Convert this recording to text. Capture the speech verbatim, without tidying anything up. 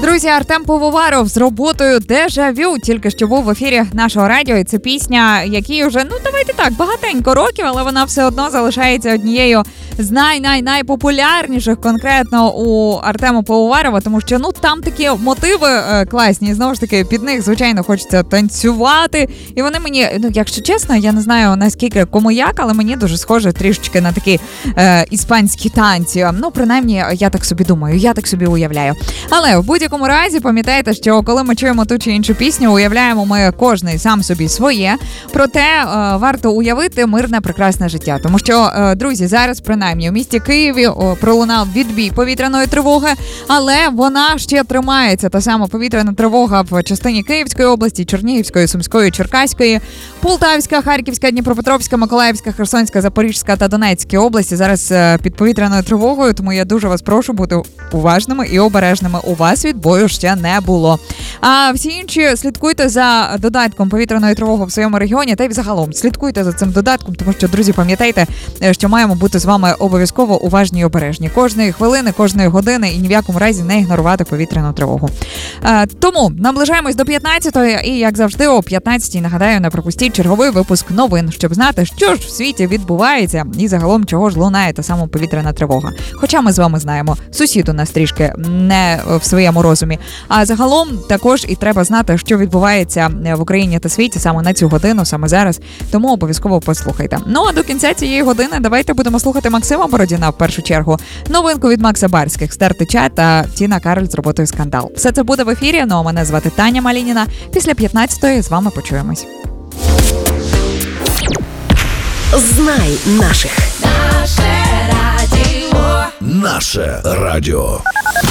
Друзі, Артем Пивоваров з роботою «Дежавю» тільки що був в ефірі нашого радіо. І це пісня, якій вже, ну давайте так, багатенько років, але вона все одно залишається однією з най-най-найпопулярніших конкретно у Артема Пивоварова, тому що, ну, там такі мотиви е, класні, і знову ж таки, під них, звичайно, хочеться танцювати. І вони мені, ну, якщо чесно, я не знаю, наскільки кому як, але мені дуже схоже трішечки на такі е, іспанські танці. Ну, принаймні, я так собі думаю, я так собі уявляю. Але в будь-якому разі, пам'ятайте, що коли ми чуємо ту чи іншу пісню, уявляємо ми кожний сам собі своє. Проте е, варто уявити мирне, прекрасне життя. Тому що, е, друзі, зараз, принаймні, у місті Києві о, пролунав відбій повітряної тривоги, але вона ще тримається. Та сама повітряна тривога в частині Київської області, Чернігівської, Сумської, Черкаської, Полтавська, Харківська, Дніпропетровська, Миколаївська, Херсонська, Запорізька та Донецька області зараз е, під повітряною тривогою, тому я дуже вас прошу бути уважними і обережними. У вас відбою ще не було. А всі інші слідкуйте за додатком повітряної тривоги в своєму регіоні, та й взагалом слідкуйте за цим додатком, тому що, друзі, пам'ятайте, що маємо бути з вами обов'язково уважні і обережні. Кожної хвилини, кожної години і ні в якому разі не ігнорувати повітряну тривогу. А, тому наближаємось до п'ятнадцятої і, як завжди, о п'ятнадцятій, нагадаю, не пропустіть черговий випуск новин, щоб знати, що ж в світі відбувається і загалом чого ж лунає та сама повітряна тривога. Хоча ми з вами знаємо, сусід у нас трішки не в своєму розумі. А загалом також і треба знати, що відбувається в Україні та світі саме на цю годину, саме зараз. Тому обов'язково послухайте. Ну а до кінця цієї години давайте будемо слухати Максима Бородіна в першу чергу. Новинку від Макса Барських, Стертича та Тіна Кароль з роботою «Скандал». Все це буде в ефірі. Ну а мене звати Таня Малініна. Після п'ятнадцятої з вами почуємось. Знай наших. Наше радіо. Наше радіо.